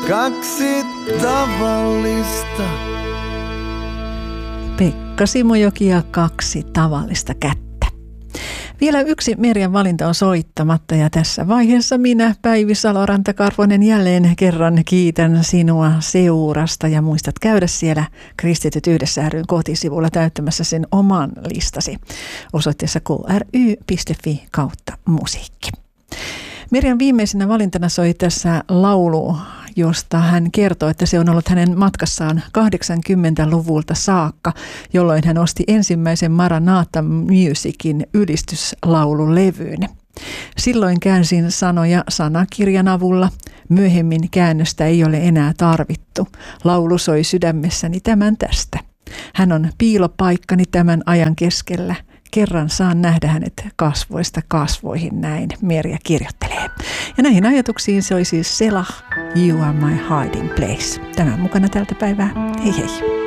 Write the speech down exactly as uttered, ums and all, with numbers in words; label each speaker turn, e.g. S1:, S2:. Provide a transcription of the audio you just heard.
S1: kaksi tavallista.
S2: Pekka Simojoki ja kaksi tavallista kättä. Vielä yksi Merjan valinta on soittamatta ja tässä vaiheessa minä, Päivi Salo-Rantakarvonen, jälleen kerran kiitän sinua seurasta ja muistat käydä siellä Kristityt yhdessä ry:n kotisivulla täyttämässä sen oman listasi osoitteessa k r y piste f i kautta musiikki. Merjan viimeisenä valintana soi tässä laulu, josta hän kertoo, että se on ollut hänen matkassaan kahdeksankymmentäluvulta saakka, jolloin hän osti ensimmäisen Maranatha Musicin ylistyslaululevyyn. Silloin käänsin sanoja sanakirjan avulla. Myöhemmin käännöstä ei ole enää tarvittu. Laulu soi sydämessäni tämän tästä. Hän on piilopaikkani tämän ajan keskellä. Kerran saan nähdä hänet kasvoista kasvoihin, näin Merja kirjoittelee. Ja näihin ajatuksiin se oli siis Selah, You Are My Hiding Place. Tämän mukana tältä päivää. Hei hei.